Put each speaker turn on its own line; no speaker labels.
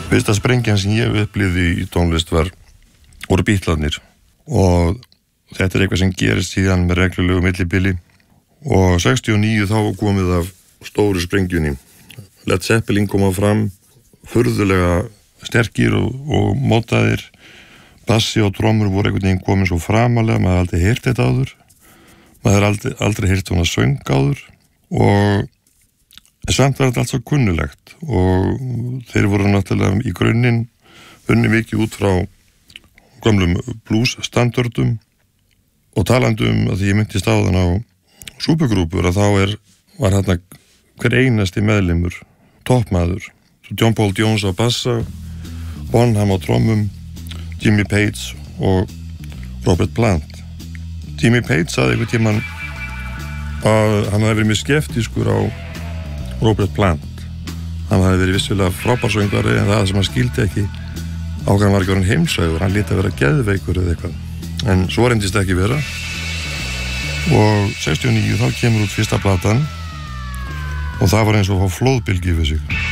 Fyrsta sprengjan sem ég upplifði í tónlist voru Beatlarnir og þetta eitthvað sem gerist síðan með reglulegu millibili og 69 þá komið af stóru sprengjunni. Led Zeppelin koma fram furðulega sterkir og mótaðir, bassi og trommur voru einhvern veginn komin svo framalega, maður aldrei heyrt þetta áður, maður aldrei heyrt svona söng áður og samt var þetta allt svo kunnulegt og þeir voru náttúrulega í grunninn unni mikið út frá gömlum blues-standardum og talandum að því ég myndist áðan á súpugrúpur að þá var hérna hver einasti meðlimur, toppmaður, John Paul Jones á bassa, Bonham á trommum, Jimmy Page og Robert Plant. Jimmy Page sagði einhvern tímann að hann hefði verið mjög skeptískur á Robert Plant. Hann hefði verið vissulega frábærsöngvari en það sem hann skildi ekki á hann var ekki orðinn heimsægur, hann lét að vera geðveikur eða eitthvað. En svo reyndist ekki vera. Og 69 þá kemur út fyrsta platan og það var eins og að fá flóðbylgju yfir sig.